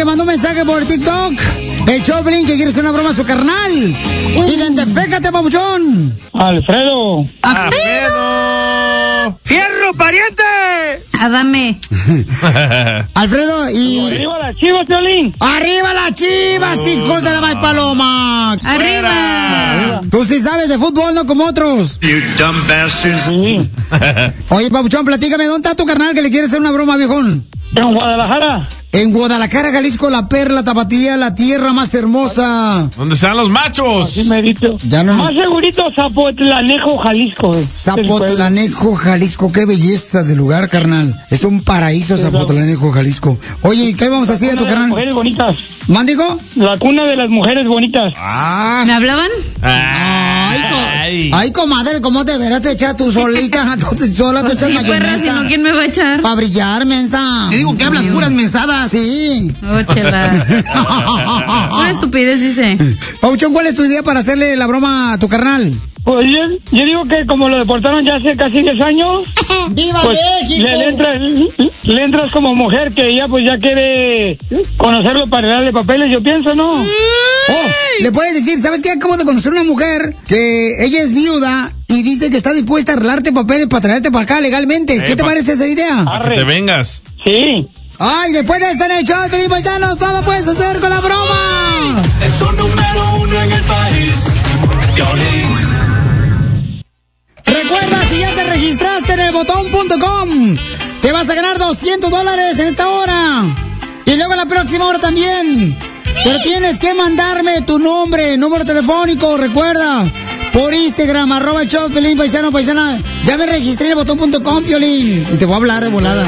que mandó un mensaje por TikTok. El Choplin que quiere hacer una broma a su carnal. Identifícate, papuchón. Alfredo. ¡Alfredo! ¡Fierro, pariente! Adame. Alfredo y... ¡Arriba las Chivas, Piolín! ¡Arriba las Chivas, hijos de la May Paloma! ¡Arriba! Tú sí sabes de fútbol, no como otros. You dumb bastards. Sí. Oye, papuchón, platícame, ¿dónde está tu carnal que le quiere hacer una broma, viejón? En Guadalajara. En Guadalajara, Jalisco, la perla tapatía, la tierra más hermosa. ¿Dónde están los machos? Sí, me dicho. Ya no. Más segurito, Zapotlanejo, Jalisco. Zapotlanejo, Jalisco, qué belleza de lugar, carnal. Es un paraíso, Zapotlanejo, Jalisco. Oye, ¿qué vamos a hacer a tu carnal? Mujeres bonitas. ¿Mándigo? La cuna de las mujeres bonitas. ¿Me hablaban? Ay, comadre, ¿cómo te verás te echar tú solita? Sola te echas Sí, perra, si no, ¿quién me va a echar? Para brillar, mensa. Te digo que hablas puras mensadas. Sí. Oh, chela. Una estupidez, dice. Pauchón, ¿cuál es tu idea para hacerle la broma a tu carnal? Pues yo digo que como lo deportaron ya hace casi 10 años. ¡Viva pues México! le entras como mujer que ella pues ya quiere conocerlo para darle papeles, yo pienso, ¿no? Oh, le puedes decir, ¿sabes qué? Acabo de conocer una mujer que ella es viuda y dice que está dispuesta a arreglarte papeles para traerte para acá legalmente. ¿Qué te parece esa idea? Para que te vengas. Sí. Ay, después de estar en el show, Felipe Paisanos, todo puedes hacer con la broma. Es un número 1 en el país. Piolín. Recuerda, si ya te registraste en elbotón.com, te vas a ganar $200 en esta hora. Y luego en la próxima hora también. Pero tienes que mandarme tu nombre, número telefónico, recuerda. Por Instagram, @el show, Piolín, paisano, paisana. Ya me registré en elbotón.com, Piolín. Y te voy a hablar de volada.